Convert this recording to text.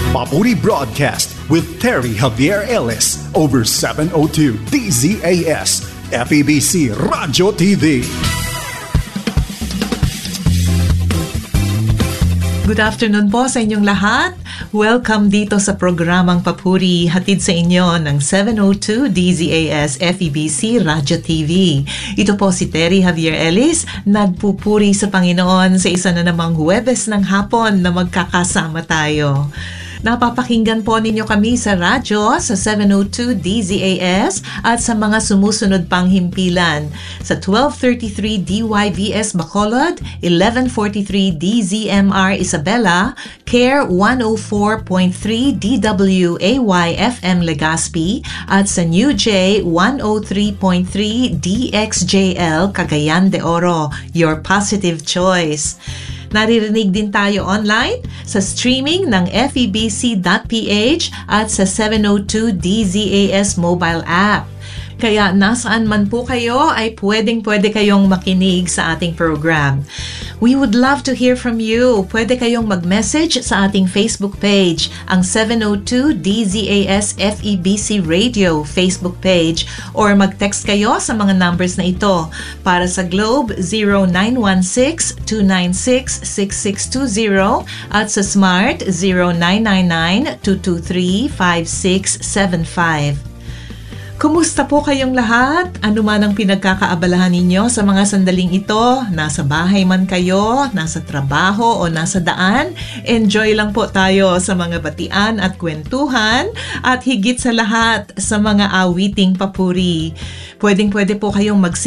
Papuri Broadcast with Terry Javier Ellis over 702 DZAS, FEBC Radio TV. Good afternoon po sa inyong lahat. Welcome dito sa programang Papuri, hatid sa inyo ng 702 DZAS FEBC Radio TV. Ito po si Terry Javier Ellis, nagpupuri sa Panginoon sa isa na namang Huwebes ng hapon na magkakasama tayo. Napapakinggan po ninyo kami sa radyo sa 702 DZAS at sa mga sumusunod pang himpilan sa 1233 DYVS Bacolod, 1143 DZMR Isabela, CARE 104.3 DWAY FM Legazpi at sa New J 103.3 DXJL Cagayan de Oro, your positive choice. Naririnig din tayo online sa streaming ng febc.ph at sa 702 DZAS mobile app. Kaya nasaan man po kayo ay pwede kayong makinig sa ating program. We would love to hear from you. Pwede kayong mag-message sa ating Facebook page, ang 702 DZAS FEBC Radio Facebook page, or mag-text kayo sa mga numbers na ito. Para sa Globe, 0916-296-6620 at sa Smart, 0999-223-5675. Kumusta po kayong lahat? Ano man ang pinagkakaabalahan ninyo sa mga sandaling ito? Nasa bahay man kayo, nasa trabaho o nasa daan? Enjoy lang po tayo sa mga batian at kwentuhan at higit sa lahat sa mga awiting papuri. Pwede po kayong